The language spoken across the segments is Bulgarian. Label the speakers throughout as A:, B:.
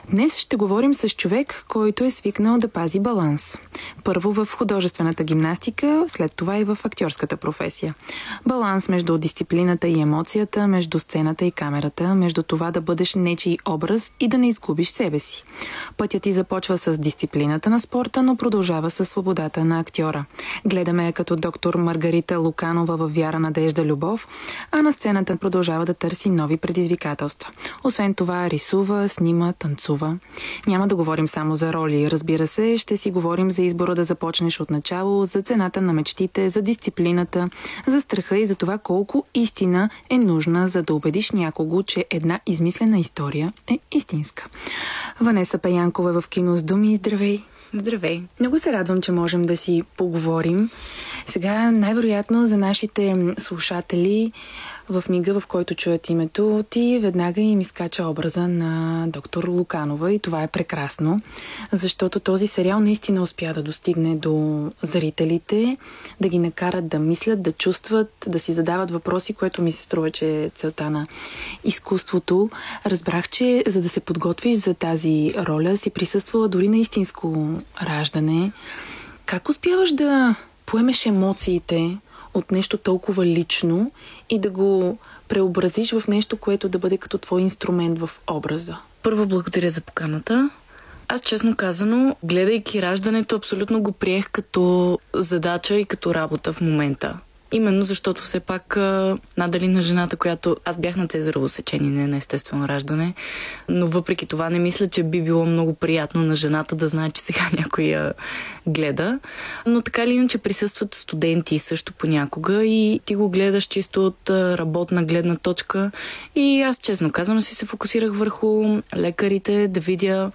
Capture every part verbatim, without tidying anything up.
A: Днес ще говорим с човек, който е свикнал да пази баланс. Първо в художествената гимнастика, след това и в актьорската професия. Баланс между дисциплината и емоцията, между сцената и камерата, между това да бъдеш нечий образ и да не изгубиш себе си. Пътят ти започва с дисциплината на спорта, но продължава със свободата на актьора. Гледаме я като доктор Маргарита Луканова във Вяра, надежда, любов, а на сцената продължава да търси нови предизвикателства. Освен това, рисува, снима, танцува. Няма да говорим само за роли, разбира се, ще си говорим за избора да започнеш от начало, за цената на мечтите, за дисциплината, за страха и за това колко истина е нужна, за да убедиш някого, че една измислена история е истинска. Ванеса Пеянкова е в Кино с думи. Здравей!
B: Здравей!
A: Много се радвам, че можем да си поговорим. Сега най-вероятно за нашите слушатели в мига, в който чуят името ти, веднага им изкача образа на доктор Луканова и това е прекрасно, защото този сериал наистина успя да достигне до зрителите, да ги накарат да мислят, да чувстват, да си задават въпроси, което ми се струва, че е целта на изкуството. Разбрах, че за да се подготвиш за тази роля, си присъствала дори на истинско раждане. Как успяваш да поемеш емоциите от нещо толкова лично и да го преобразиш в нещо, което да бъде като твой инструмент в образа?
B: Първо благодаря за поканата. Аз, честно казано, гледайки раждането, абсолютно го приех като задача и като работа в момента. Именно защото все пак надали на жената, която... Аз бях на цезарово сечение, не на естествено раждане, но въпреки това не мисля, че би било много приятно на жената да знае, че сега някой я гледа. Но така или иначе присъстват студенти също понякога и ти го гледаш чисто от работна гледна точка. И аз, честно казано, си се фокусирах върху лекарите, да видя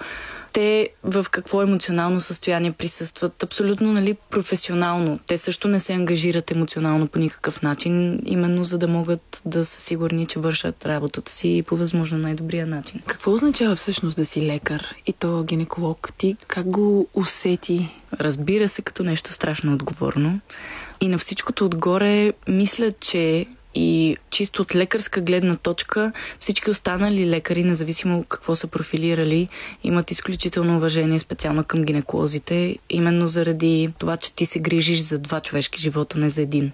B: те в какво емоционално състояние присъстват. Абсолютно, нали, професионално. Те също не се ангажират емоционално по никакъв начин, именно за да могат да са сигурни, че вършат работата си по възможно най-добрия начин.
A: Какво означава всъщност да си лекар и то гинеколог? Ти как го усети?
B: Разбира се, като нещо страшно отговорно. И на всичкото отгоре мисля, че и чисто от лекарска гледна точка всички останали лекари, независимо какво са профилирали, имат изключително уважение специално към гинеколозите, именно заради това, че ти се грижиш за два човешки живота, не за един.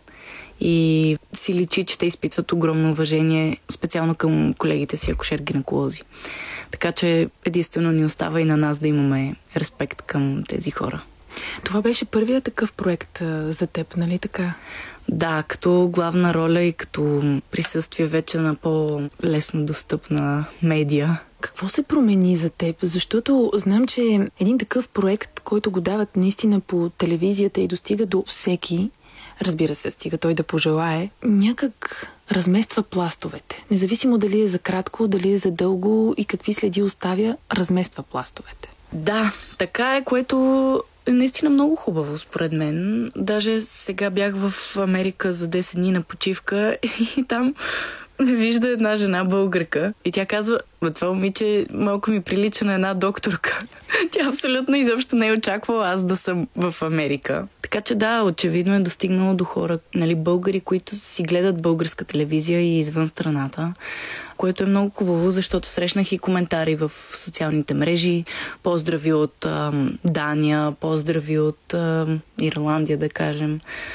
B: И си личи, че те изпитват огромно уважение специално към колегите си акушер-гинеколози. Така че единствено ни остава и на нас да имаме респект към тези хора.
A: Това беше първият такъв проект а, за теб, нали така?
B: Да, като главна роля и като присъствие вече на по-лесно достъпна медия.
A: Какво се промени за теб? Защото знам, че един такъв проект, който го дават наистина по телевизията и достига до всеки, разбира се, стига той да пожелае, някак размества пластовете. Независимо дали е за кратко, дали е за дълго и какви следи оставя, размества пластовете.
B: Да, така е, което е наистина много хубаво, според мен. Даже сега бях в Америка за десет дни на почивка и там ме вижда една жена българка и тя казва: това момиче малко ми прилича на една докторка. Тя абсолютно изобщо не е очаквала аз да съм в Америка. Така че да, очевидно е достигнало до хора, нали, българи, които си гледат българска телевизия и извън страната, което е много хубаво, защото срещнах и коментари в социалните мрежи. Поздрави от ам, Дания, поздрави от ам, Ирландия, да кажем.